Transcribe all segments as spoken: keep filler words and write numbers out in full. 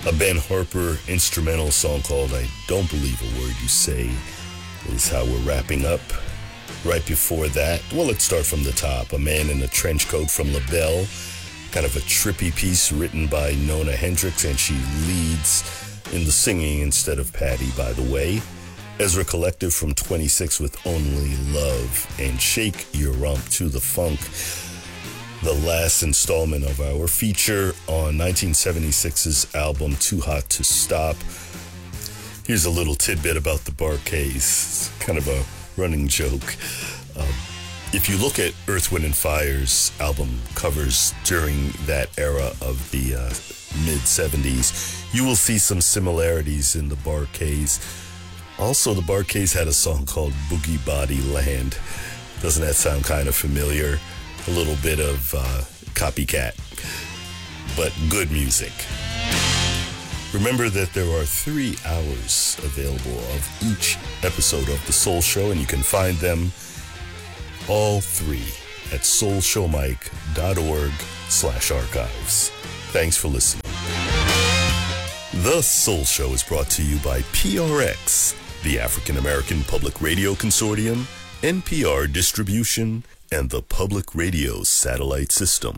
A Ben Harper instrumental song called I Don't Believe a Word You Say is how we're wrapping up. Right before that, well, let's start from the top. A Man in a Trench Coat from LaBelle, kind of a trippy piece written by Nona Hendryx, and she leads in the singing instead of Patty, by the way. Ezra Collective from twenty-six with Only Love, and Shake Your Rump to the Funk, the last installment of our feature on nineteen seventy-six's album Too Hot to Stop. Here's a little tidbit about the Bar-Kays, kind of a running joke. Uh, if you look at Earth, Wind and Fire's album covers during that era of the uh, mid-seventies, you will see some similarities in the Bar-Kays. Also, the Bar-Kays had a song called Boogie Body Land. Doesn't that sound kind of familiar? A little bit of uh, copycat, but good music. Remember that there are three hours available of each episode of The Soul Show, and you can find them all three at soul show mike dot org slash archives. Thanks for listening. The Soul Show is brought to you by P R X, the African American Public Radio Consortium, N P R Distribution, and the Public Radio Satellite System.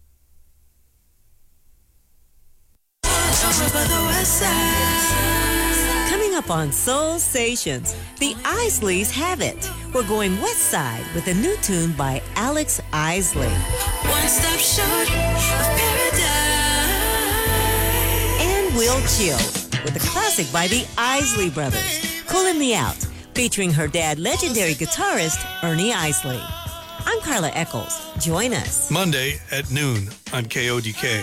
Coming up on Soul Stations, the Isleys have it. We're going west side with a new tune by Alex Isley. One step short of paradise. And we'll chill with a classic by the Isley Brothers, Coolin' Me Out, featuring her dad, legendary guitarist Ernie Isley. I'm Carla Eccles. Join us Monday at noon on K O D K.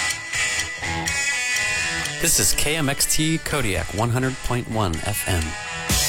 This is K M X T Kodiak one hundred point one F M.